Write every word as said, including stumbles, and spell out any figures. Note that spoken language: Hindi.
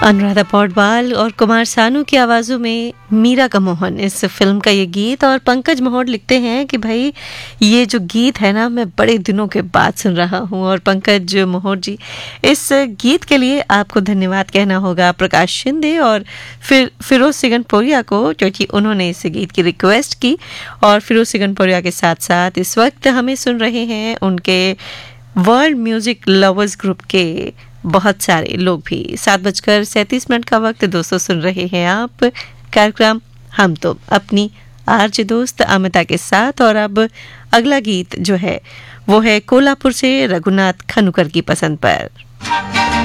अनुराधा पौडवाल और कुमार सानू की आवाज़ों में मीरा का मोहन इस फिल्म का ये गीत। और पंकज मोहर लिखते हैं कि भाई ये जो गीत है ना मैं बड़े दिनों के बाद सुन रहा हूँ। और पंकज मोहर जी, इस गीत के लिए आपको धन्यवाद कहना होगा प्रकाश शिंदे और फिर फिरोज सिगनपुरिया को, क्योंकि उन्होंने इस गीत की रिक्वेस्ट की। और फिरोज सिगनपुरिया के साथ साथ इस वक्त हमें सुन रहे हैं उनके वर्ल्ड म्यूजिक लवर्स ग्रुप के बहुत सारे लोग भी। सात बजकर सैंतीस मिनट का वक्त दोस्तों, सुन रहे हैं आप कार्यक्रम हम तो अपनी आरजे दोस्त अमिता के साथ। और अब अगला गीत जो है वो है कोल्हापुर से रघुनाथ खनुकर की पसंद पर।